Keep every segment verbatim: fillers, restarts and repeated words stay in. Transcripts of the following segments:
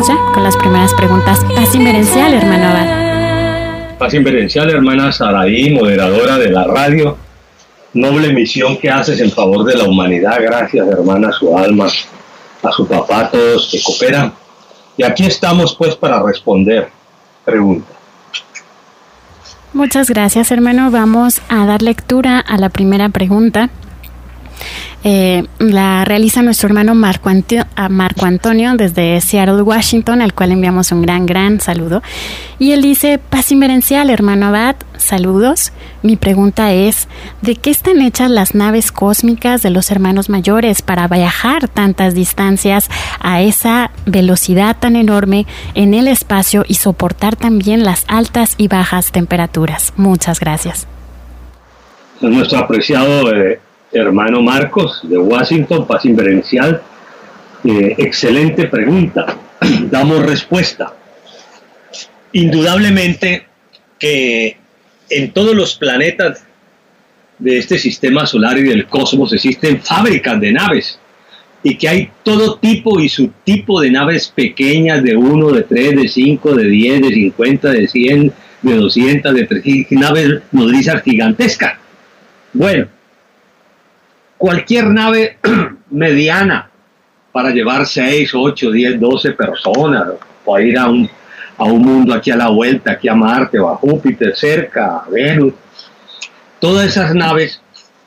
vamos ya con las primeras preguntas. Paz inverencial, hermano Abad. Paz inverencial, hermana Saraí, moderadora de la radio. Noble misión que haces en favor de la humanidad. Gracias, hermana, a su alma, a su papá, a todos que cooperan. Y aquí estamos, pues, para responder preguntas. Muchas gracias, hermano. Vamos a dar lectura a la primera pregunta. Eh, la realiza nuestro hermano Marco, Antio- Marco Antonio desde Seattle, Washington, al cual enviamos un gran, gran saludo. Y él dice: paz inverencial, hermano Abad, saludos. Mi pregunta es, ¿de qué están hechas las naves cósmicas de los hermanos mayores para viajar tantas distancias a esa velocidad tan enorme en el espacio y soportar también las altas y bajas temperaturas? Muchas gracias. Nuestro apreciado eh, hermano Marcos de Washington, paz inverencial, eh, excelente pregunta. Damos respuesta. Indudablemente que en todos los planetas de este sistema solar y del cosmos existen fábricas de naves, y que hay todo tipo y subtipo de naves pequeñas, de uno, de tres, de cinco, de diez, de cincuenta, de cien, de doscientas, de trescientas, naves nodrizas gigantescas. Bueno, cualquier nave mediana para llevar seis, ocho, diez, doce personas, o ir a un, a un mundo aquí a la vuelta, aquí a Marte o a Júpiter, cerca, a Venus. Todas esas naves,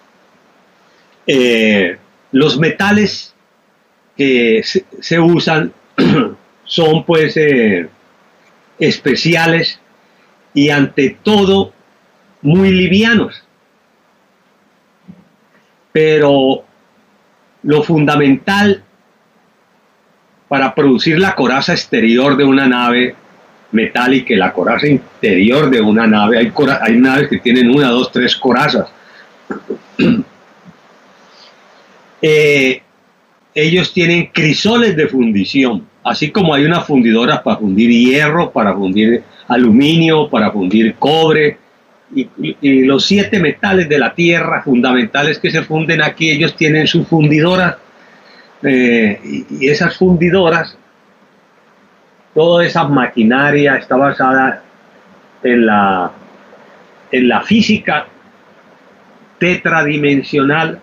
eh, los metales que se, se usan son pues eh, especiales y ante todo muy livianos. Pero lo fundamental para producir la coraza exterior de una nave metálica y la coraza interior de una nave, hay, cora, hay naves que tienen una, dos, tres corazas. eh, ellos tienen crisoles de fundición, así como hay unas fundidoras para fundir hierro, para fundir aluminio, para fundir cobre, y, y, y los siete metales de la tierra fundamentales que se funden aquí, ellos tienen sus fundidoras, eh, y, y esas fundidoras, toda esa maquinaria está basada en la, en la física tetradimensional,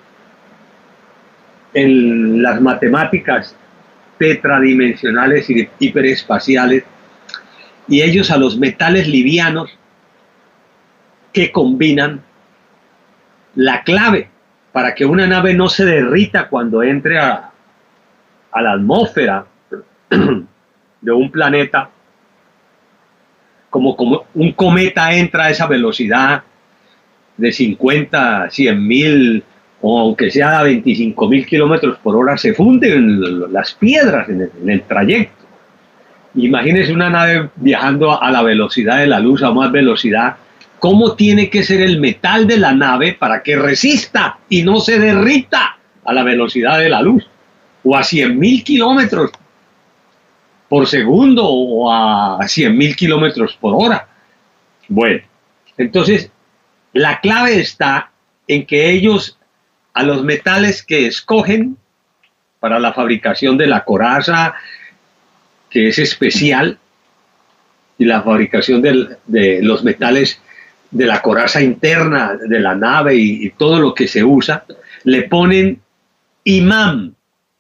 en las matemáticas tetradimensionales y hiperespaciales, y ellos a los metales livianos que combinan la clave para que una nave no se derrita cuando entre a, a la atmósfera de un planeta, como, como un cometa entra a esa velocidad de cincuenta, cien mil, o aunque sea a veinticinco mil kilómetros por hora, se funden las piedras en el, en el trayecto. Imagínense una nave viajando a la velocidad de la luz, a más velocidad. ¿Cómo tiene que ser el metal de la nave para que resista y no se derrita a la velocidad de la luz? O a cien mil kilómetros por segundo o a cien mil kilómetros por hora. Bueno, entonces la clave está en que ellos, a los metales que escogen para la fabricación de la coraza, que es especial, y la fabricación de, de los metales de la coraza interna de la nave y, y todo lo que se usa, le ponen imán.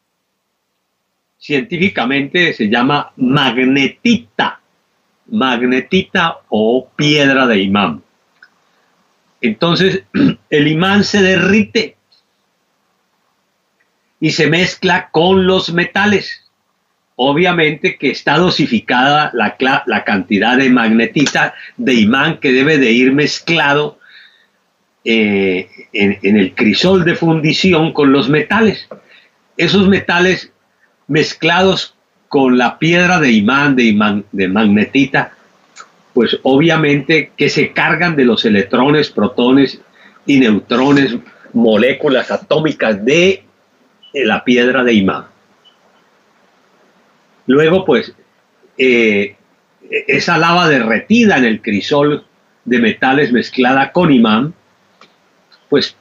Científicamente se llama magnetita, magnetita o piedra de imán. Entonces el imán se derrite y se mezcla con los metales. Obviamente que está dosificada la, la cantidad de magnetita, de imán, que debe de ir mezclado eh, en, en el crisol de fundición con los metales. Esos metales mezclados con la piedra de imán, de, imán, de magnetita, pues obviamente que se cargan de los electrones, protones y neutrones, moléculas atómicas de la piedra de imán. Luego, pues, eh, esa lava derretida en el crisol de metales mezclada con imán, pues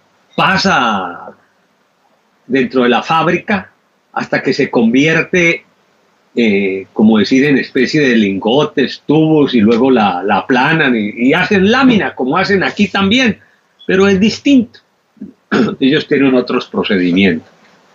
pasa dentro de la fábrica hasta que se convierte eh, como decir, en especie de lingotes, tubos, y luego la, la aplanan y, y hacen lámina, como hacen aquí también, pero es distinto. Ellos tienen otros procedimientos.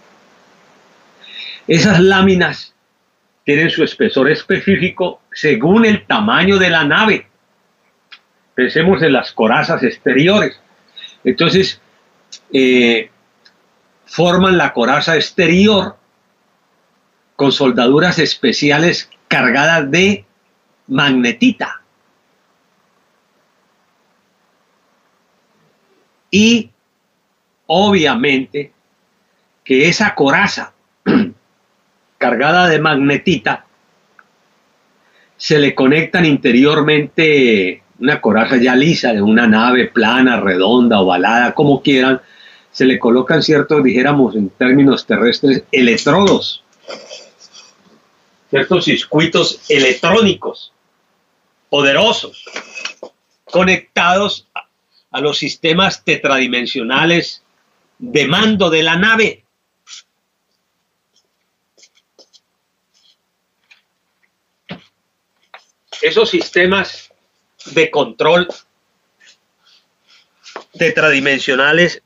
Esas láminas tienen su espesor específico según el tamaño de la nave. Pensemos en las corazas exteriores. Entonces, eh, forman la coraza exterior con soldaduras especiales cargadas de magnetita. Y obviamente que esa coraza cargada de magnetita se le conectan interiormente una coraza ya lisa de una nave plana, redonda, ovalada, como quieran, se le colocan ciertos, dijéramos en términos terrestres, electrodos, ciertos circuitos electrónicos poderosos, conectados a, a los sistemas tetradimensionales de mando de la nave. Esos sistemas de control tetradimensionales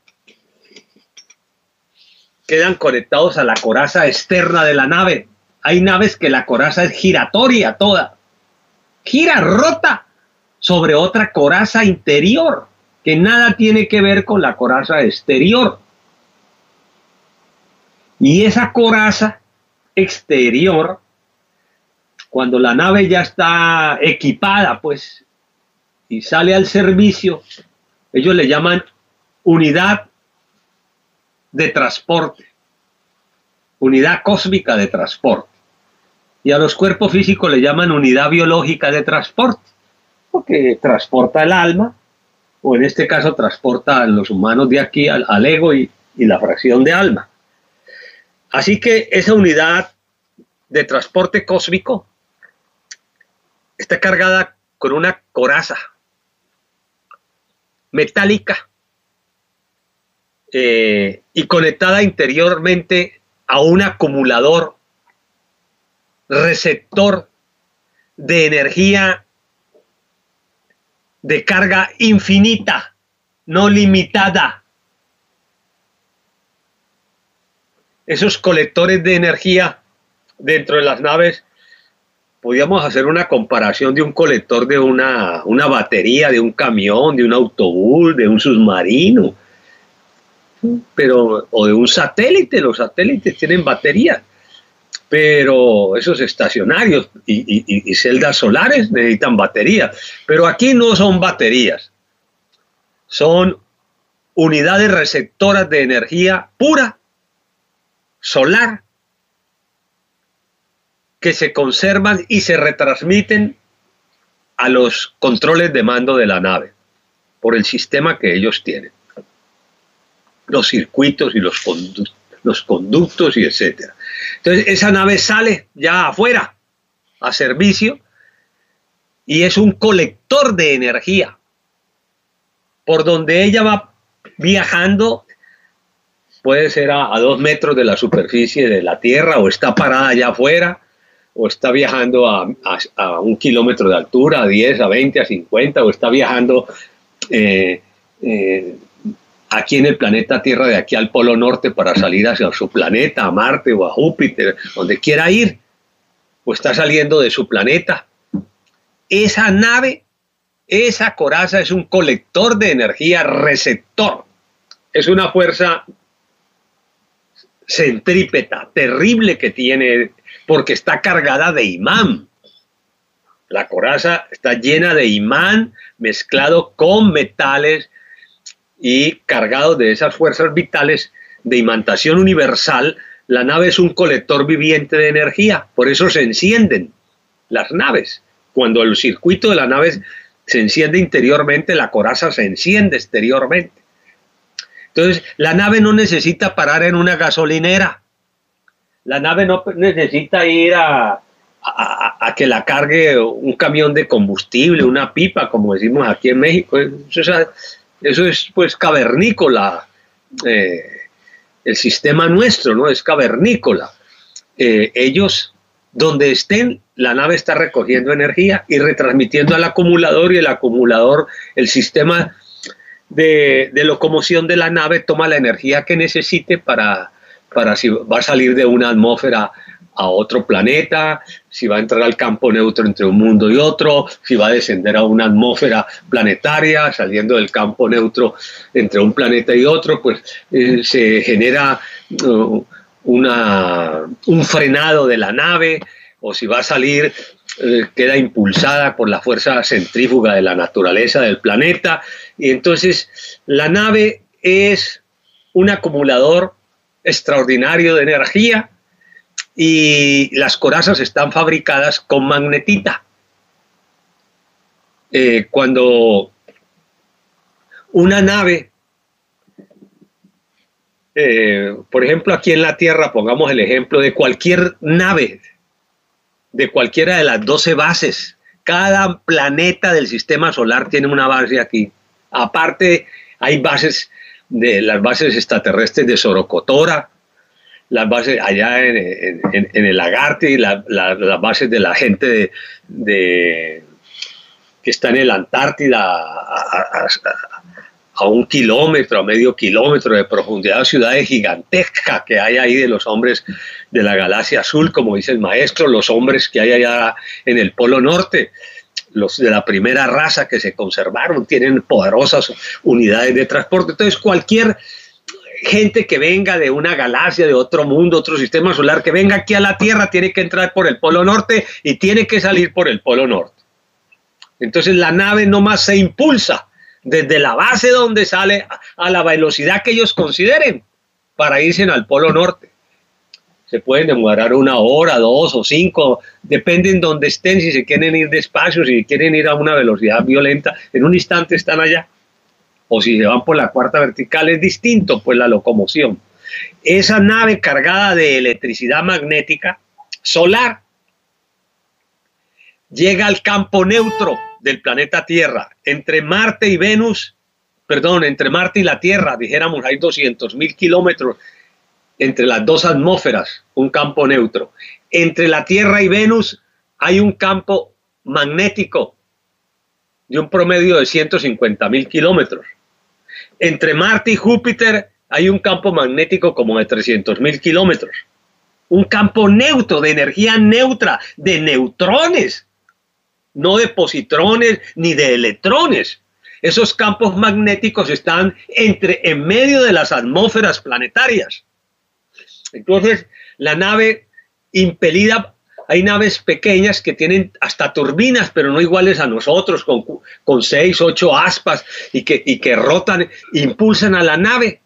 quedan conectados a la coraza externa de la nave. Hay naves que la coraza es giratoria toda, gira, rota sobre otra coraza interior que nada tiene que ver con la coraza exterior. Y esa coraza exterior, cuando la nave ya está equipada, pues, y sale al servicio, ellos le llaman unidad de transporte, unidad cósmica de transporte. Y a los cuerpos físicos le llaman unidad biológica de transporte, porque transporta el alma, o en este caso transporta a los humanos de aquí al, al ego y, y la fracción de alma. Así que esa unidad de transporte cósmico está cargada con una coraza metálica eh, y conectada interiormente a un acumulador receptor de energía de carga infinita, no limitada. Esos colectores de energía dentro de las naves, podríamos hacer una comparación de un colector de una, una batería, de un camión, de un autobús, de un submarino, pero, o de un satélite. Los satélites tienen baterías, pero esos estacionarios y, y, y celdas solares necesitan baterías. Pero aquí no son baterías, son unidades receptoras de energía pura, solar, que se conservan y se retransmiten a los controles de mando de la nave por el sistema que ellos tienen, los circuitos y los conductos, los conductos y etcétera. Entonces esa nave sale ya afuera a servicio y es un colector de energía por donde ella va viajando. Puede ser a, a dos metros de la superficie de la Tierra, o está parada allá afuera, o está viajando a, a, a un kilómetro de altura, a diez, a veinte, a cincuenta, o está viajando eh, eh, aquí en el planeta Tierra, de aquí al Polo Norte, para salir hacia su planeta, a Marte o a Júpiter, donde quiera ir, o está saliendo de su planeta. Esa nave, esa coraza es un colector de energía receptor. Es una fuerza centrípeta terrible que tiene, porque está cargada de imán. La coraza está llena de imán mezclado con metales y cargado de esas fuerzas vitales de imantación universal. La nave es un colector viviente de energía, por eso se encienden las naves. Cuando el circuito de la nave se enciende interiormente, la coraza se enciende exteriormente. Entonces, la nave no necesita parar en una gasolinera. La nave no necesita ir a, a, a que la cargue un camión de combustible, una pipa, como decimos aquí en México. Eso es, eso es pues cavernícola. Eh, el sistema nuestro, ¿no? Es cavernícola. Eh, ellos Donde estén, la nave está recogiendo energía y retransmitiendo al acumulador, y el acumulador, el sistema de, de locomoción de la nave, toma la energía que necesite para, para si va a salir de una atmósfera a otro planeta, si va a entrar al campo neutro entre un mundo y otro, si va a descender a una atmósfera planetaria, saliendo del campo neutro entre un planeta y otro, pues eh, se genera uh, una, un frenado de la nave, o si va a salir, eh, queda impulsada por la fuerza centrífuga de la naturaleza del planeta, y entonces la nave es un acumulador extraordinario de energía, y las corazas están fabricadas con magnetita. Eh, cuando una nave, eh, por ejemplo aquí en la Tierra, pongamos el ejemplo de cualquier nave, de cualquiera de las doce bases, cada planeta del sistema solar tiene una base aquí. Aparte hay bases, de las bases extraterrestres de Sorocotora, las bases allá en, en, en el Lagarti, la, la, las bases de la gente de, de, que está en el Antártida a, a, a, a un kilómetro, a medio kilómetro de profundidad, ciudades gigantescas que hay ahí de los hombres de la galaxia azul, como dice el maestro, los hombres que hay allá en el Polo Norte, los de la primera raza que se conservaron, tienen poderosas unidades de transporte. Entonces cualquier gente que venga de una galaxia, de otro mundo, otro sistema solar, que venga aquí a la Tierra, tiene que entrar por el Polo Norte y tiene que salir por el Polo Norte. Entonces la nave nomás se impulsa desde la base donde sale a la velocidad que ellos consideren para irse al Polo Norte. Se pueden demorar una hora, dos o cinco, depende en donde estén, si se quieren ir despacio, si quieren ir a una velocidad violenta, en un instante están allá. O si se van por la cuarta vertical, es distinto, pues la locomoción. Esa nave cargada de electricidad magnética solar llega al campo neutro del planeta Tierra, entre Marte y Venus, perdón, entre Marte y la Tierra, dijéramos, hay doscientos mil kilómetros entre las dos atmósferas, un campo neutro. Entre la Tierra y Venus hay un campo magnético de un promedio de ciento cincuenta mil kilómetros. Entre Marte y Júpiter hay un campo magnético como de trescientos mil kilómetros. Un campo neutro, de energía neutra, de neutrones, no de positrones ni de electrones. Esos campos magnéticos están entre, en medio de las atmósferas planetarias. Entonces, la nave impelida, hay naves pequeñas que tienen hasta turbinas, pero no iguales a nosotros, con, con seis, ocho aspas, y que, y que rotan, impulsan a la nave.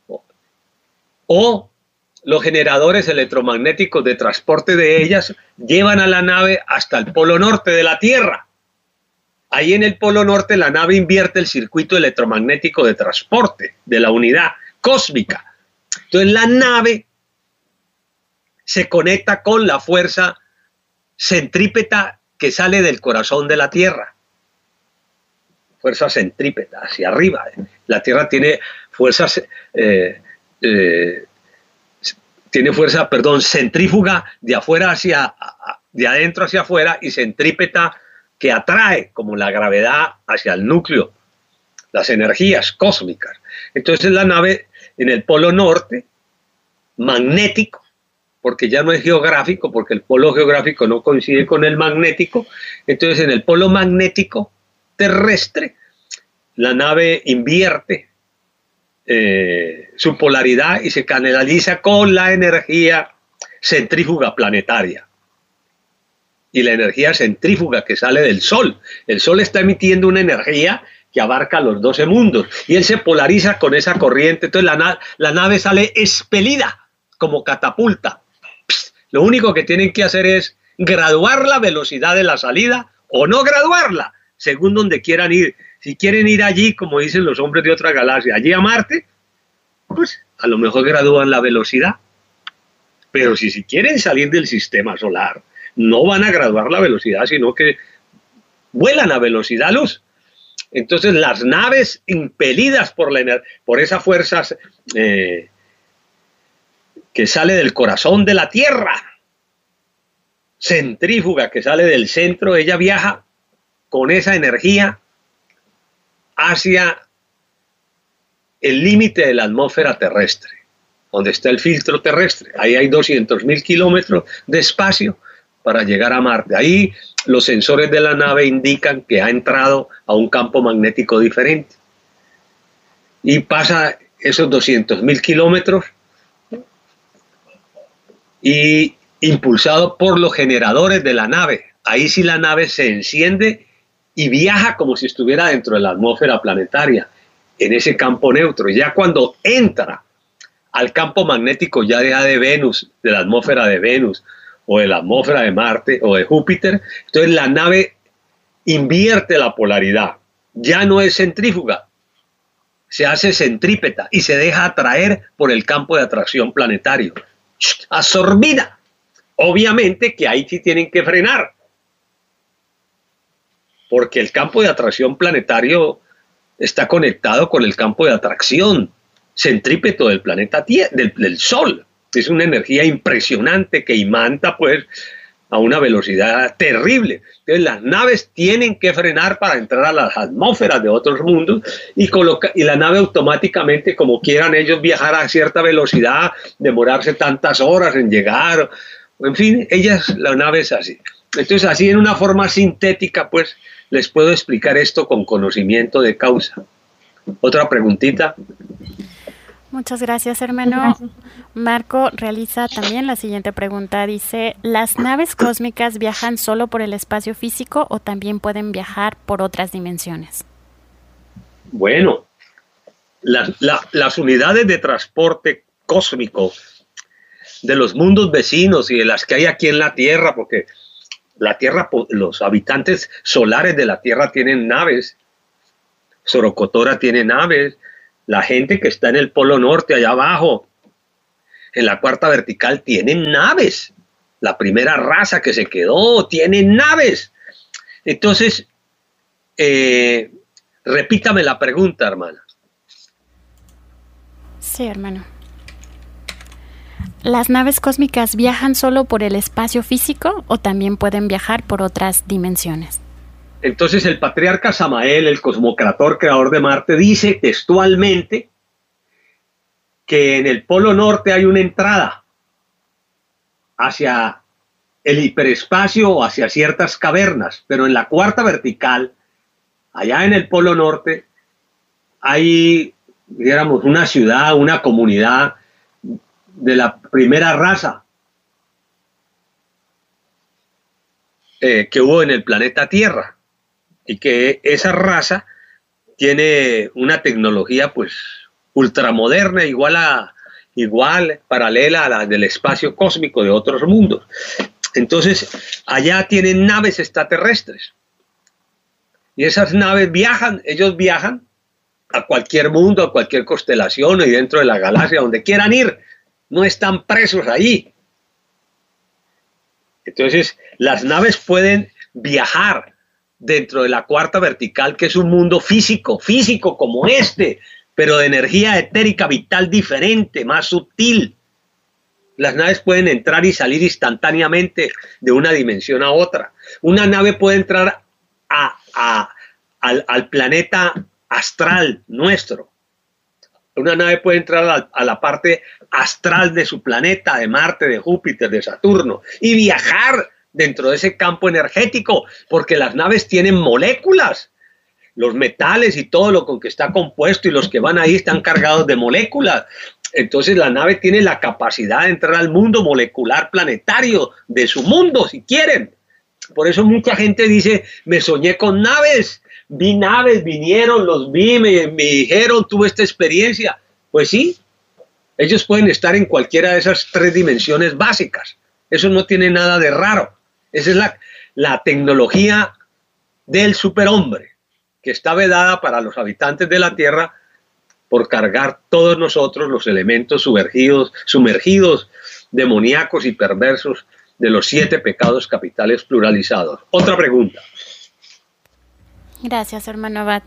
O los generadores electromagnéticos de transporte de ellas llevan a la nave hasta el polo norte de la Tierra. Ahí en el polo norte la nave invierte el circuito electromagnético de transporte de la unidad cósmica. Entonces la nave se conecta con la fuerza centrípeta que sale del corazón de la Tierra. Fuerza centrípeta, hacia arriba. La Tierra tiene fuerzas, eh, eh, tiene fuerza, perdón, centrífuga de afuera hacia, de adentro hacia afuera, y centrípeta que atrae, como la gravedad, hacia el núcleo, las energías cósmicas. Entonces la nave en el polo norte, magnético, porque ya no es geográfico, porque el polo geográfico no coincide con el magnético, entonces en el polo magnético terrestre, la nave invierte eh, su polaridad y se canaliza con la energía centrífuga planetaria. Y la energía centrífuga que sale del Sol. El Sol está emitiendo una energía que abarca los doce mundos, y él se polariza con esa corriente, entonces la, na la nave sale expelida como catapulta. Psst, lo único que tienen que hacer es graduar la velocidad de la salida o no graduarla, según donde quieran ir. Si quieren ir allí, como dicen los hombres de otra galaxia, allí a Marte, pues a lo mejor gradúan la velocidad. Pero si, si quieren salir del sistema solar, no van a graduar la velocidad, sino que vuelan a velocidad luz. Entonces las naves impelidas por, la, por esa fuerza eh, que sale del corazón de la Tierra, centrífuga que sale del centro, ella viaja con esa energía hacia el límite de la atmósfera terrestre, donde está el filtro terrestre. Ahí hay doscientos mil kilómetros de espacio para llegar a Marte. Ahí los sensores de la nave indican que ha entrado a un campo magnético diferente. Y pasa esos doscientos mil kilómetros y impulsado por los generadores de la nave. Ahí sí la nave se enciende y viaja como si estuviera dentro de la atmósfera planetaria, en ese campo neutro. Ya cuando entra al campo magnético ya deja de Venus, de la atmósfera de Venus, o de la atmósfera de Marte o de Júpiter, entonces la nave invierte la polaridad, ya no es centrífuga, se hace centrípeta y se deja atraer por el campo de atracción planetario, absorbida. Obviamente que ahí sí tienen que frenar, porque el campo de atracción planetario está conectado con el campo de atracción centrípeto del planeta Tierra, del, del Sol. Es una energía impresionante que imanta pues a una velocidad terrible. Entonces las naves tienen que frenar para entrar a las atmósferas de otros mundos y, coloca, y la nave automáticamente, como quieran ellos viajar a cierta velocidad, demorarse tantas horas en llegar, en fin, ellas, la nave es así. Entonces así en una forma sintética pues les puedo explicar esto con conocimiento de causa. Otra preguntita. Muchas gracias, hermano. Marco realiza también la siguiente pregunta. Dice, ¿las naves cósmicas viajan solo por el espacio físico o también pueden viajar por otras dimensiones? Bueno, las, la, las unidades de transporte cósmico de los mundos vecinos y de las que hay aquí en la Tierra, porque la Tierra, los habitantes solares de la Tierra tienen naves, Sorocotora tiene naves, la gente que está en el Polo Norte, allá abajo, en la cuarta vertical, tienen naves. La primera raza que se quedó tiene naves. Entonces, eh, repítame la pregunta, hermana. Sí, hermano. ¿Las naves cósmicas viajan solo por el espacio físico o también pueden viajar por otras dimensiones? Entonces el patriarca Samael, el cosmocrator creador de Marte, dice textualmente que en el Polo Norte hay una entrada hacia el hiperespacio o hacia ciertas cavernas, pero en la cuarta vertical, allá en el Polo Norte, hay, digamos, una ciudad, una comunidad de la primera raza eh, que hubo en el planeta Tierra. Y que esa raza tiene una tecnología pues ultramoderna, igual a igual, paralela a la del espacio cósmico de otros mundos. Entonces, allá tienen naves extraterrestres. Y esas naves viajan, ellos viajan a cualquier mundo, a cualquier constelación y dentro de la galaxia, donde quieran ir. No están presos ahí. Entonces, las naves pueden viajar dentro de la cuarta vertical, que es un mundo físico, físico como este, pero de energía etérica vital diferente, más sutil. Las naves pueden entrar y salir instantáneamente de una dimensión a otra. Una nave puede entrar a, a, al, al planeta astral nuestro. Una nave puede entrar a, a la parte astral de su planeta, de Marte, de Júpiter, de Saturno, y viajar dentro de ese campo energético, porque las naves tienen moléculas, los metales y todo lo con que está compuesto y los que van ahí están cargados de moléculas. Entonces la nave tiene la capacidad de entrar al mundo molecular planetario de su mundo, si quieren. Por eso mucha gente dice, me soñé con naves, vi naves, vinieron, los vi, me, me dijeron, tuve esta experiencia. Pues sí, ellos pueden estar en cualquiera de esas tres dimensiones básicas. Eso no tiene nada de raro. Esa es la, la tecnología del superhombre, que está vedada para los habitantes de la Tierra por cargar todos nosotros los elementos sumergidos, sumergidos, demoníacos y perversos de los siete pecados capitales pluralizados. Otra pregunta. Gracias, hermano Abad.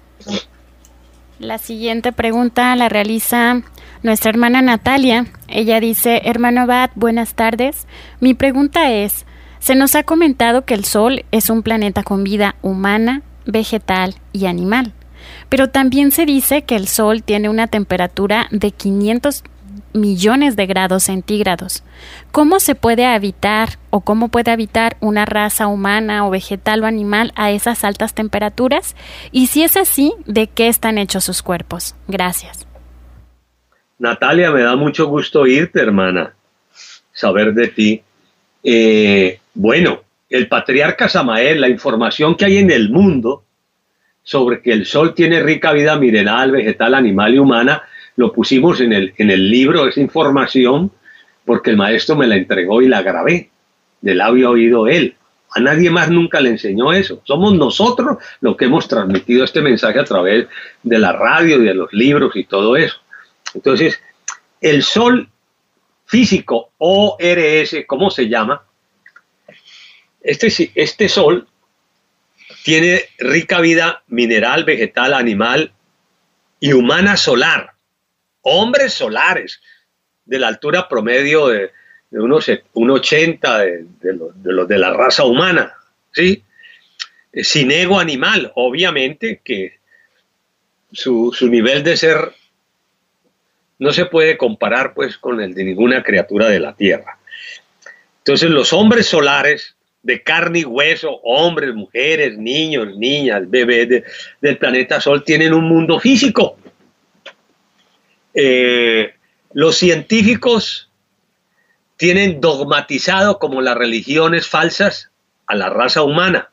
La siguiente pregunta la realiza nuestra hermana Natalia. Ella dice, hermano Abad, buenas tardes. Mi pregunta es, Se nos ha comentado que el Sol es un planeta con vida humana, vegetal y animal, pero también se dice que el Sol tiene una temperatura de quinientos millones de grados centígrados. ¿Cómo se puede habitar o cómo puede habitar una raza humana o vegetal o animal a esas altas temperaturas? Y si es así, ¿de qué están hechos sus cuerpos? Gracias. Natalia, me da mucho gusto oírte, hermana, saber de ti. Eh, bueno, el patriarca Samael, la información que hay en el mundo sobre que el Sol tiene rica vida mineral, vegetal, animal y humana, lo pusimos en el, en el libro, esa información, porque el maestro me la entregó y la grabé, de labio oído él. A nadie más nunca le enseñó eso. Somos nosotros los que hemos transmitido este mensaje a través de la radio y de los libros y todo eso. Entonces, el Sol físico, O R S, ¿cómo se llama? Este, este Sol tiene rica vida mineral, vegetal, animal y humana solar. Hombres solares de la altura promedio de, de unos uno ochenta de, de, lo, de los de la raza humana, ¿sí? Sin ego animal, obviamente que su, su nivel de ser no se puede comparar pues con el de ninguna criatura de la tierra. Entonces los hombres solares de carne y hueso, hombres, mujeres, niños, niñas, bebés de, del planeta Sol tienen un mundo físico. Eh, los científicos tienen dogmatizado como las religiones falsas a la raza humana.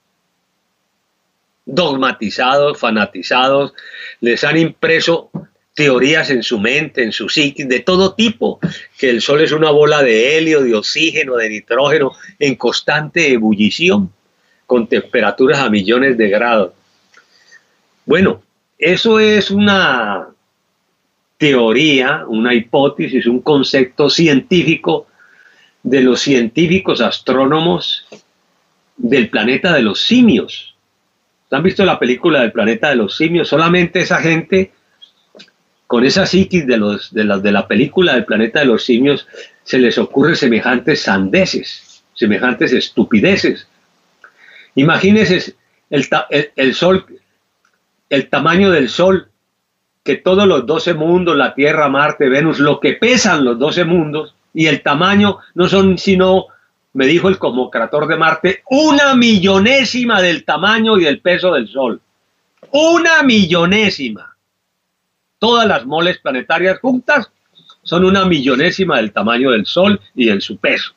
Dogmatizados, fanatizados, les han impreso teorías en su mente, en su psiquis, de todo tipo, que el Sol es una bola de helio, de oxígeno, de nitrógeno, en constante ebullición, con temperaturas a millones de grados. Bueno, eso es una teoría, una hipótesis, un concepto científico de los científicos astrónomos del planeta de los simios. ¿Han visto la película del planeta de los simios? Solamente esa gente con esa psiquis de, los, de, la, de la película del planeta de los simios se les ocurre semejantes sandeces, semejantes estupideces. Imagínense el, el, el Sol, el tamaño del Sol, que todos los doce mundos, la Tierra, Marte, Venus, lo que pesan los doce mundos, y el tamaño no son sino, me dijo el cosmocrator de Marte, una millonésima del tamaño y del peso del Sol. Una millonésima. Todas las moles planetarias juntas son una millonésima del tamaño del Sol y en su peso.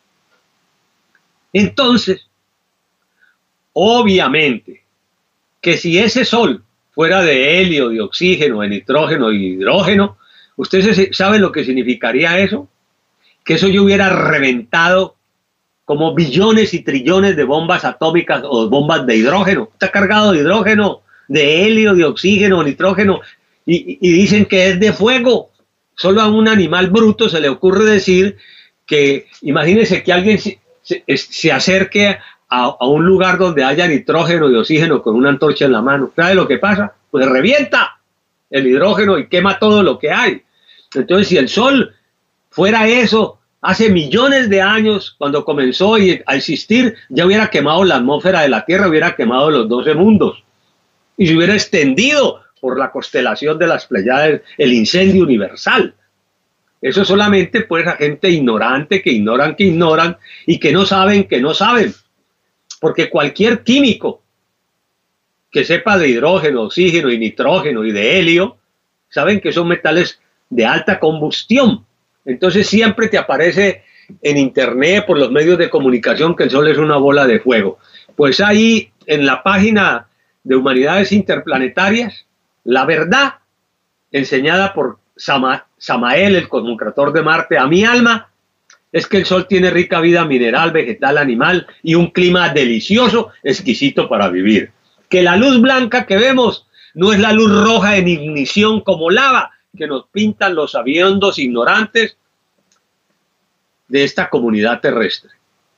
Entonces, obviamente, que si ese Sol fuera de helio, de oxígeno, de nitrógeno y hidrógeno, ¿ustedes saben lo que significaría eso? Que eso yo hubiera reventado como billones y trillones de bombas atómicas o bombas de hidrógeno. Está cargado de hidrógeno, de helio, de oxígeno, nitrógeno, y, y dicen que es de fuego. Solo a un animal bruto se le ocurre decir que, imagínense que alguien se, se, se acerque a, a un lugar donde haya nitrógeno y oxígeno con una antorcha en la mano. ¿Sabe lo que pasa? Pues revienta el hidrógeno y quema todo lo que hay. Entonces, si el Sol fuera eso, hace millones de años, cuando comenzó a existir, ya hubiera quemado la atmósfera de la Tierra, hubiera quemado los doce mundos y se hubiera extendido por la constelación de las Pléyades el incendio universal. Eso solamente pues a gente ignorante que ignoran que ignoran y que no saben que no saben. Porque cualquier químico que sepa de hidrógeno, oxígeno y nitrógeno y de helio, saben que son metales de alta combustión. Entonces siempre te aparece en internet, por los medios de comunicación, que el Sol es una bola de fuego. Pues ahí en la página de Humanidades Interplanetarias, la verdad enseñada por Sama, Samael, el cosmocrator de Marte, a mi alma, es que el Sol tiene rica vida mineral, vegetal, animal y un clima delicioso, exquisito para vivir. Que la luz blanca que vemos no es la luz roja en ignición como lava que nos pintan los sabiondos ignorantes de esta comunidad terrestre.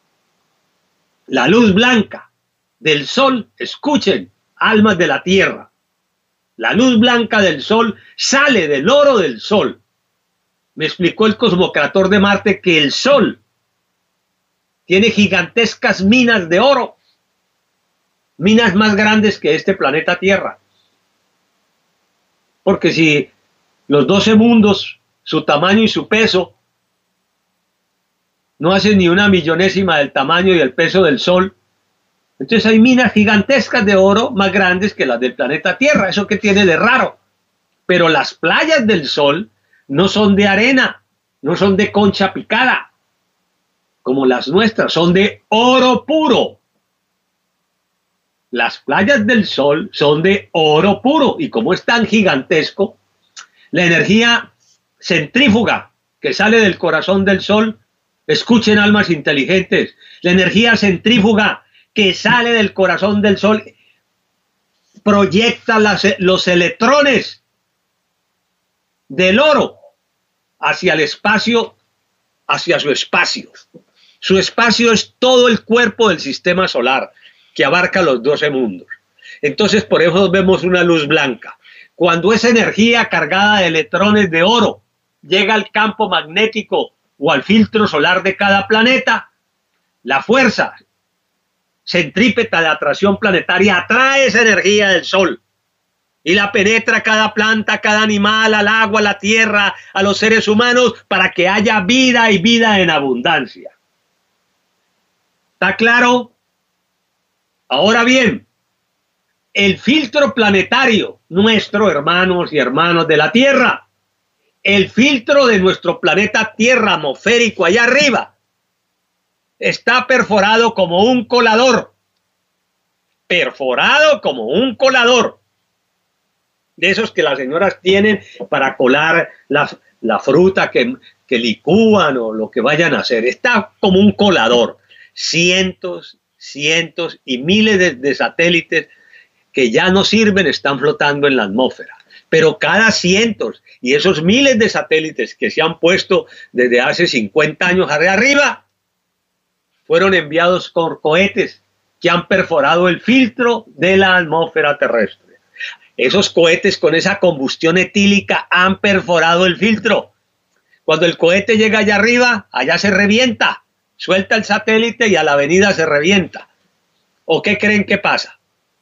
La luz blanca del Sol, escuchen, almas de la Tierra, la luz blanca del Sol sale del oro del Sol. Me explicó el cosmocrator de Marte que el Sol tiene gigantescas minas de oro, minas más grandes que este planeta Tierra. Porque si los doce mundos, su tamaño y su peso, no hacen ni una millonésima del tamaño y el peso del Sol, entonces hay minas gigantescas de oro más grandes que las del planeta Tierra. ¿Eso qué tiene de raro? Pero las playas del Sol no son de arena, no son de concha picada, como las nuestras, son de oro puro. Las playas del Sol son de oro puro, y como es tan gigantesco, la energía centrífuga que sale del corazón del Sol, escuchen almas inteligentes, la energía centrífuga que sale del corazón del Sol proyecta las, los electrones del oro hacia el espacio, hacia su espacio. Su espacio es todo el cuerpo del sistema solar, que abarca los doce mundos. Entonces, por eso vemos una luz blanca. Cuando esa energía cargada de electrones de oro llega al campo magnético o al filtro solar de cada planeta, la fuerza centrípeta de atracción planetaria atrae esa energía del Sol y la penetra a cada planta, a cada animal, al agua, a la tierra, a los seres humanos, para que haya vida y vida en abundancia. ¿Está claro? Ahora bien, el filtro planetario, nuestro, hermanos y hermanos de la Tierra, el filtro de nuestro planeta Tierra atmosférico allá arriba, está perforado como un colador, perforado como un colador, de esos que las señoras tienen para colar la, la fruta que, que licúan o lo que vayan a hacer. Está como un colador, cientos, cientos y miles de, de satélites que ya no sirven están flotando en la atmósfera. Pero cada cientos y esos miles de satélites que se han puesto desde hace cincuenta años arriba, fueron enviados con cohetes que han perforado el filtro de la atmósfera terrestre. Esos cohetes con esa combustión etílica han perforado el filtro. Cuando el cohete llega allá arriba, allá se revienta, suelta el satélite y a la avenida se revienta. ¿O qué creen que pasa?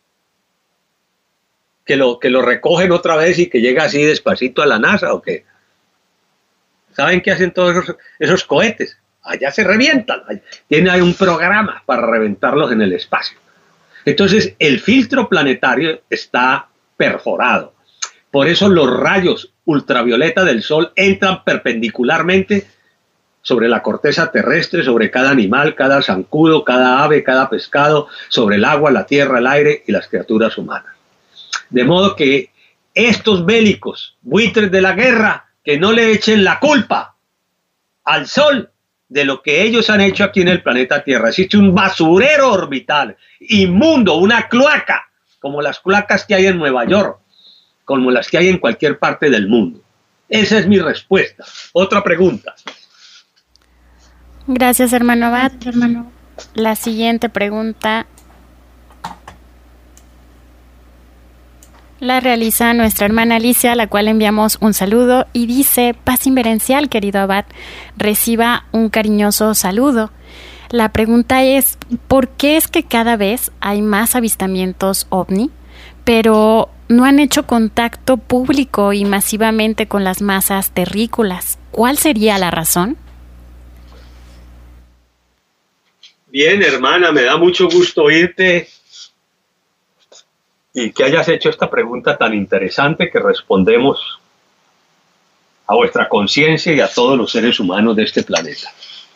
¿Que lo, que lo recogen otra vez y que llega así despacito a la NASA o qué? ¿Saben qué hacen todos esos, esos cohetes? Allá se revientan, tiene ahí un programa para reventarlos en el espacio. Entonces el filtro planetario está perforado. Por eso los rayos ultravioleta del Sol entran perpendicularmente sobre la corteza terrestre, sobre cada animal, cada zancudo, cada ave, cada pescado, sobre el agua, la tierra, el aire y las criaturas humanas. De modo que estos bélicos, buitres de la guerra, que no le echen la culpa al Sol de lo que ellos han hecho aquí en el planeta Tierra. Existe un basurero orbital, inmundo, una cloaca, como las cloacas que hay en Nueva York, como las que hay en cualquier parte del mundo. Esa es mi respuesta. Otra pregunta. Gracias, hermano Abad. La siguiente pregunta la realiza nuestra hermana Alicia, a la cual enviamos un saludo, y dice: paz inverencial, querido Abad, reciba un cariñoso saludo. La pregunta es: ¿por qué es que cada vez hay más avistamientos ovni, pero no han hecho contacto público y masivamente con las masas terrícolas? ¿Cuál sería la razón? Bien, hermana, me da mucho gusto oírte y que hayas hecho esta pregunta tan interesante que respondemos a vuestra conciencia y a todos los seres humanos de este planeta.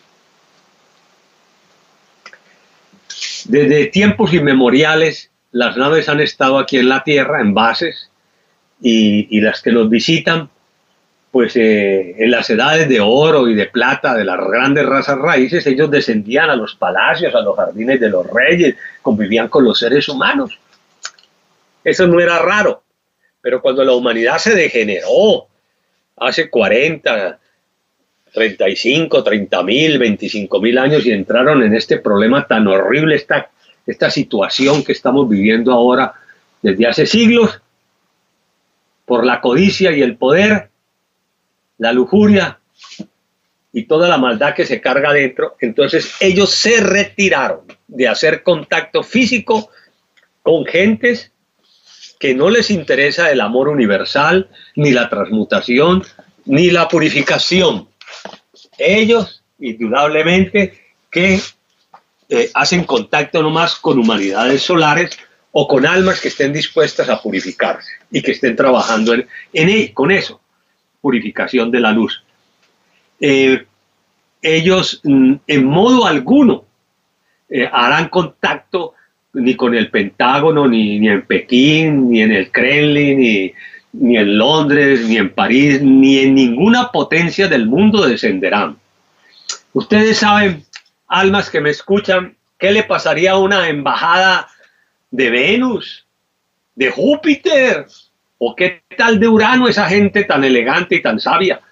Desde tiempos inmemoriales, las naves han estado aquí en la Tierra, en bases, y, y las que nos visitan, pues eh, en las edades de oro y de plata de las grandes razas raíces, ellos descendían a los palacios, a los jardines de los reyes, convivían con los seres humanos. Eso no era raro, pero cuando la humanidad se degeneró hace cuarenta, treinta y cinco, treinta mil, veinticinco mil años y entraron en este problema tan horrible, esta, esta situación que estamos viviendo ahora desde hace siglos, por la codicia y el poder, la lujuria, y toda la maldad que se carga dentro, entonces ellos se retiraron de hacer contacto físico con gentes que no les interesa el amor universal, ni la transmutación, ni la purificación. Ellos, indudablemente, que eh, hacen contacto nomás con humanidades solares o con almas que estén dispuestas a purificarse y que estén trabajando en, en, con eso, purificación de la luz. Eh, ellos mm, en modo alguno eh, harán contacto ni con el Pentágono, ni, ni en Pekín, ni en el Kremlin, ni, ni en Londres, ni en París, ni en ninguna potencia del mundo descenderán. Ustedes saben, almas que me escuchan, ¿qué le pasaría a una embajada de Venus, de Júpiter, o qué tal de Urano, esa gente tan elegante y tan sabia?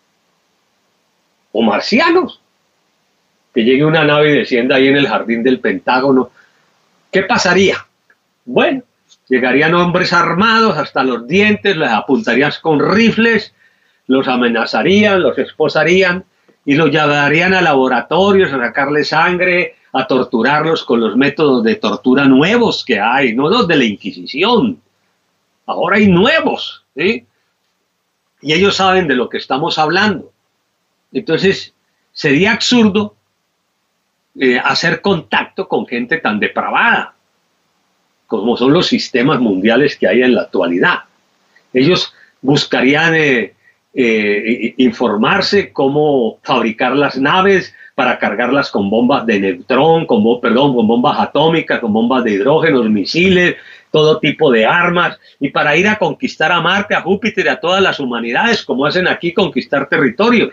O marcianos, que llegue una nave y descienda ahí en el jardín del Pentágono. ¿Qué pasaría? Bueno, llegarían hombres armados hasta los dientes, les apuntarían con rifles, los amenazarían, los esposarían y los llevarían a laboratorios a sacarles sangre, a torturarlos con los métodos de tortura nuevos que hay, no los de la Inquisición. Ahora hay nuevos, ¿sí? Y ellos saben de lo que estamos hablando. Entonces, sería absurdo eh, hacer contacto con gente tan depravada como son los sistemas mundiales que hay en la actualidad. Ellos buscarían eh, eh, informarse cómo fabricar las naves para cargarlas con bombas de neutrón, con, perdón, con bombas atómicas, con bombas de hidrógeno, misiles, todo tipo de armas, y para ir a conquistar a Marte, a Júpiter y a todas las humanidades, como hacen aquí, conquistar territorios.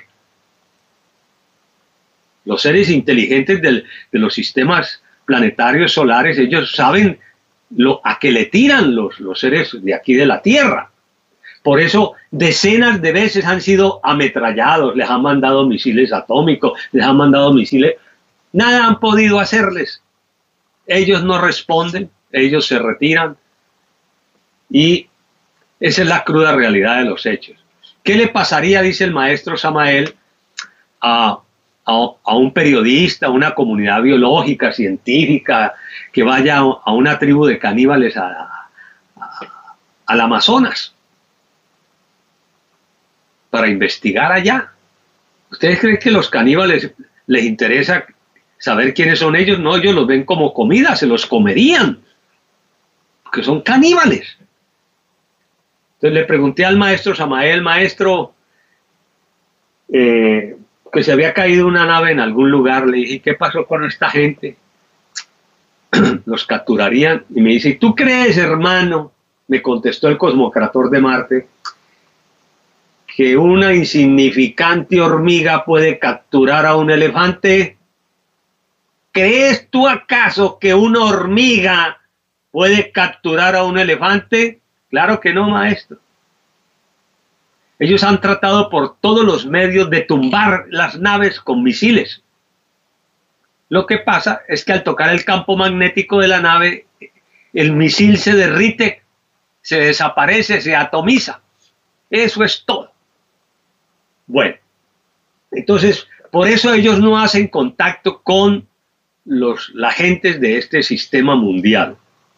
Los seres inteligentes del, de los sistemas planetarios solares, ellos saben lo, a qué le tiran los, los seres de aquí de la Tierra. Por eso decenas de veces han sido ametrallados, les han mandado misiles atómicos, les han mandado misiles, nada han podido hacerles. Ellos no responden, ellos se retiran y esa es la cruda realidad de los hechos. ¿Qué le pasaría, dice el maestro Samael, a, a, a un periodista, a una comunidad biológica, científica, que vaya a, a una tribu de caníbales a, a, al Amazonas para investigar allá? ¿Ustedes creen que los caníbales les interesa saber quiénes son ellos? No, ellos los ven como comida, se los comerían, porque son caníbales. Entonces le pregunté al maestro Samael, maestro, eh, que se había caído una nave en algún lugar, le dije, ¿qué pasó con esta gente? Los capturarían. Y me dice, ¿tú crees, hermano? Me contestó el cosmocrator de Marte, que una insignificante hormiga puede capturar a un elefante. ¿Crees tú acaso que una hormiga puede capturar a un elefante? Claro que no, maestro. Ellos han tratado por todos los medios de tumbar las naves con misiles. Lo que pasa es que al tocar el campo magnético de la nave, el misil se derrite, se desaparece, se atomiza. Eso es todo. Bueno, entonces, por eso ellos no hacen contacto con los, las gentes de este sistema mundial.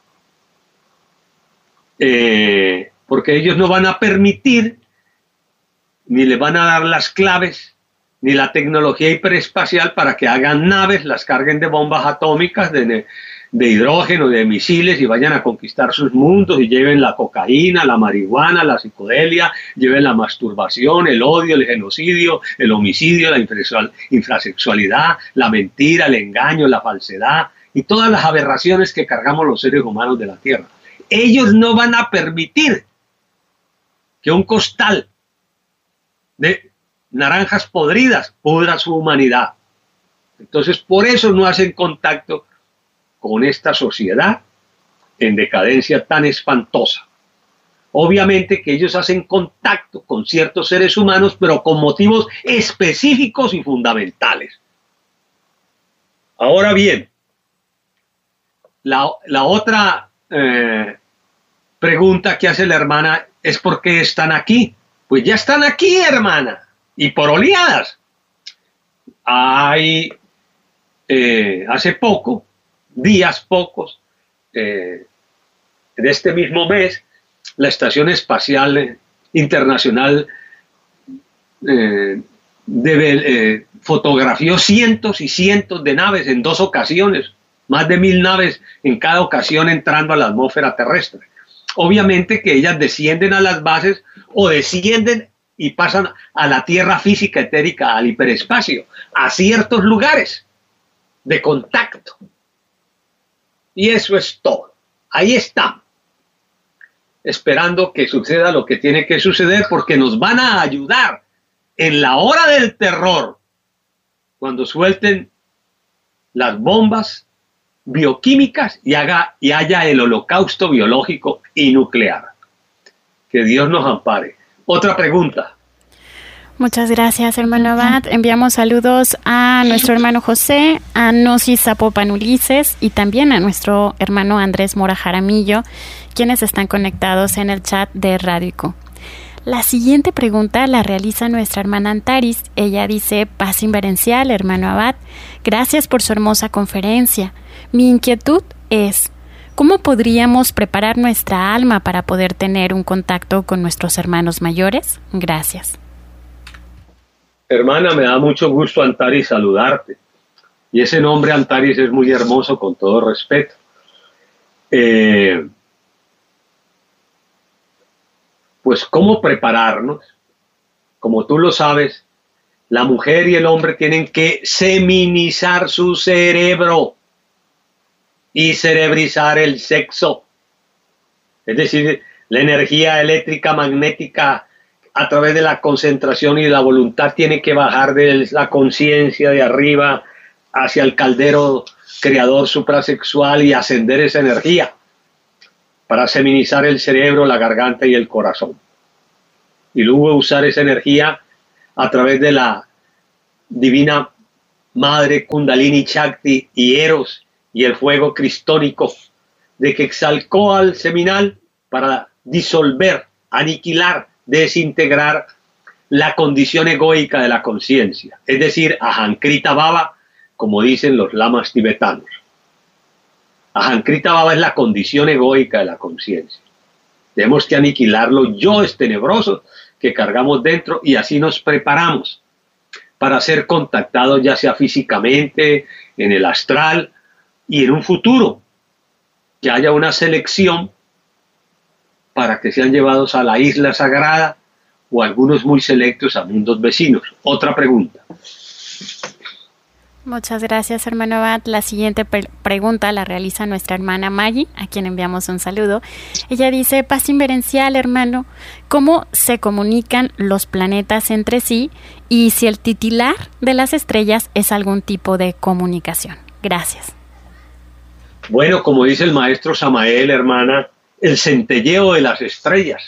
Eh, porque ellos no van a permitir, ni le van a dar las claves, ni la tecnología hiperespacial para que hagan naves, las carguen de bombas atómicas, de, de hidrógeno, de misiles y vayan a conquistar sus mundos y lleven la cocaína, la marihuana, la psicodelia, lleven la masturbación, el odio, el genocidio, el homicidio, la infrasexualidad, la mentira, el engaño, la falsedad y todas las aberraciones que cargamos los seres humanos de la Tierra. Ellos no van a permitir que un costal de naranjas podridas pudra su humanidad. Entonces, por eso no hacen contacto con esta sociedad en decadencia tan espantosa. Obviamente que ellos hacen contacto con ciertos seres humanos, pero con motivos específicos y fundamentales. Ahora bien, la, la otra eh, pregunta que hace la hermana es ¿por qué están aquí? Pues ya están aquí, hermana, y por oleadas. hay, eh, hace poco, días pocos, eh, de este mismo mes, la Estación Espacial Internacional eh, de, eh, fotografió cientos y cientos de naves en dos ocasiones, más de mil naves en cada ocasión entrando a la atmósfera terrestre. Obviamente que ellas descienden a las bases o descienden y pasan a la Tierra física etérica, al hiperespacio, a ciertos lugares de contacto. Y eso es todo. Ahí estamos, esperando que suceda lo que tiene que suceder, porque nos van a ayudar en la hora del terror, cuando suelten las bombas bioquímicas y, haga, y haya el holocausto biológico y nuclear. Que Dios nos ampare. Otra pregunta. Muchas gracias, hermano Abad. Enviamos saludos a nuestro hermano José, a Gnosis Zapopan Ulises y también a nuestro hermano Andrés Mora Jaramillo, quienes están conectados en el chat de Radio I C U. La siguiente pregunta la realiza nuestra hermana Antaris. Ella dice: paz inverencial, hermano Abad, gracias por su hermosa conferencia. Mi inquietud es: ¿cómo podríamos preparar nuestra alma para poder tener un contacto con nuestros hermanos mayores? Gracias. Hermana, me da mucho gusto, Antaris, saludarte. Y ese nombre, Antaris, es muy hermoso, con todo respeto. Eh, pues, ¿cómo prepararnos? Como tú lo sabes, la mujer y el hombre tienen que seminizar su cerebro y cerebrizar el sexo. Es decir, la energía eléctrica, magnética, a través de la concentración y la voluntad, tiene que bajar de la conciencia de arriba hacia el caldero creador suprasexual y ascender esa energía para seminizar el cerebro, la garganta y el corazón. Y luego usar esa energía a través de la divina madre Kundalini Shakti y Eros y el fuego cristónico de Quetzalcóatl seminal para disolver, aniquilar, desintegrar la condición egoica de la conciencia, es decir, Ahankrita Baba, como dicen los lamas tibetanos. Ahankrita Baba es la condición egoica de la conciencia. Tenemos que aniquilar los yoes tenebrosos que cargamos dentro, y así nos preparamos para ser contactados, ya sea físicamente, en el astral, y en un futuro que haya una selección para que sean llevados a la isla sagrada o algunos muy selectos a mundos vecinos. Otra pregunta. Muchas gracias, hermano Abad. La siguiente pre- pregunta la realiza nuestra hermana Maggie, a quien enviamos un saludo. Ella dice: paz inverencial, hermano, ¿cómo se comunican los planetas entre sí y si el titilar de las estrellas es algún tipo de comunicación? Gracias. Bueno, como dice el maestro Samael, hermana, el centelleo de las estrellas.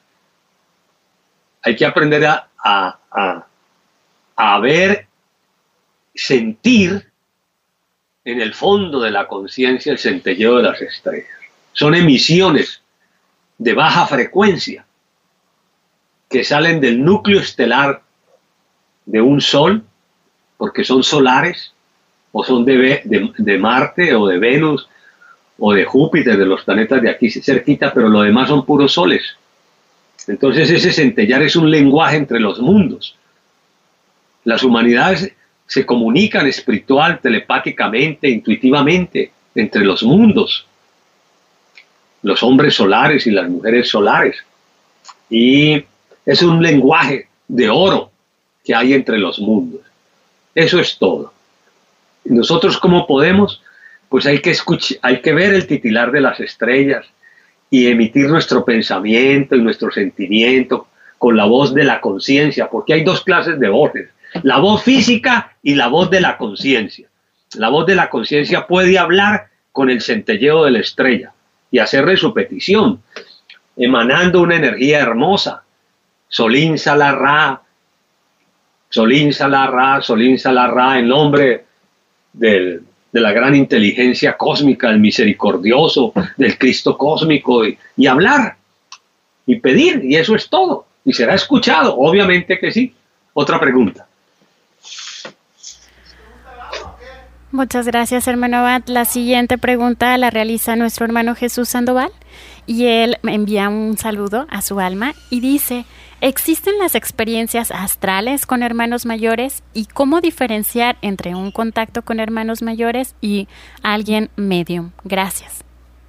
Hay que aprender a, a, a, a ver, sentir en el fondo de la conciencia el centelleo de las estrellas. Son emisiones de baja frecuencia que salen del núcleo estelar de un sol, porque son solares, o son de, de, de Marte o de Venus o de Júpiter, de los planetas de aquí cerquita, pero lo demás son puros soles. Entonces ese centellar es un lenguaje entre los mundos. Las humanidades se comunican espiritual, telepáticamente, intuitivamente entre los mundos. Los hombres solares y las mujeres solares. Y es un lenguaje de oro que hay entre los mundos. Eso es todo. Nosotros, ¿cómo podemos? Pues hay que escuchar, hay que ver el titilar de las estrellas y emitir nuestro pensamiento y nuestro sentimiento con la voz de la conciencia, porque hay dos clases de voces: la voz física y la voz de la conciencia. La voz de la conciencia puede hablar con el centelleo de la estrella y hacerle su petición, emanando una energía hermosa. Solín Salarra, Solín Salarra, Solín Salarra, en nombre del de la gran inteligencia cósmica, del misericordioso, del Cristo cósmico, y, y hablar, y pedir, y eso es todo, y será escuchado, obviamente que sí. Otra pregunta. Muchas gracias, hermano Abad. La siguiente pregunta la realiza nuestro hermano Jesús Sandoval y él envía un saludo a su alma y dice: ¿existen las experiencias astrales con hermanos mayores y cómo diferenciar entre un contacto con hermanos mayores y alguien medium? Gracias.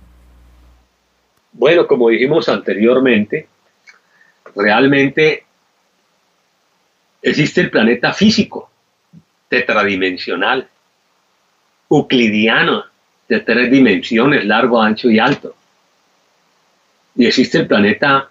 Bueno, como dijimos anteriormente, realmente existe el planeta físico, tetradimensional, euclidiano, de tres dimensiones, largo, ancho y alto. Y existe el planeta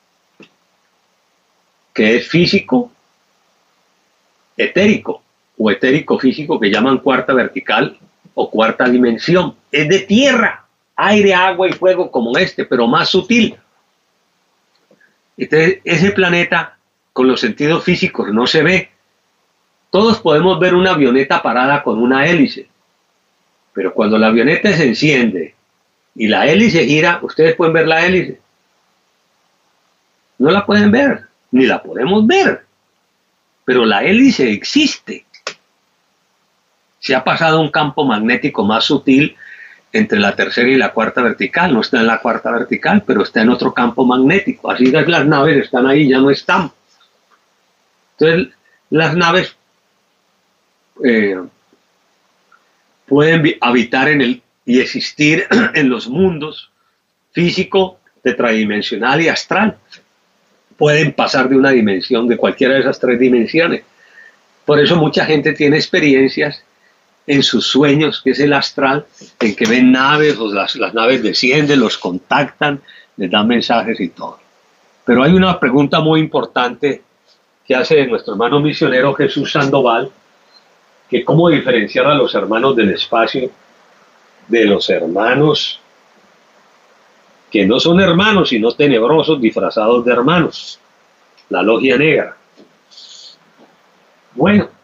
que es físico, etérico, o etérico físico, que llaman cuarta vertical o cuarta dimensión. Es de tierra, aire, agua y fuego como este, pero más sutil. Entonces, ese planeta con los sentidos físicos no se ve. Todos podemos ver una avioneta parada con una hélice, pero cuando la avioneta se enciende y la hélice gira, ustedes pueden ver la hélice. No la pueden ver, ni la podemos ver, pero la hélice existe. Se ha pasado a un campo magnético más sutil entre la tercera y la cuarta vertical. No está en la cuarta vertical, pero está en otro campo magnético. Así que las naves están ahí, ya no están. Entonces, las naves eh, pueden habitar en el, y existir en los mundos físico, tetradimensional y astral. Pueden pasar de una dimensión, de cualquiera de esas tres dimensiones. Por eso mucha gente tiene experiencias en sus sueños, que es el astral, en que ven naves, o las, las naves descienden, los contactan, les dan mensajes y todo. Pero hay una pregunta muy importante que hace nuestro hermano misionero Jesús Sandoval, que cómo diferenciar a los hermanos del espacio de los hermanos que no son hermanos, sino tenebrosos disfrazados de hermanos, la logia negra. Bueno,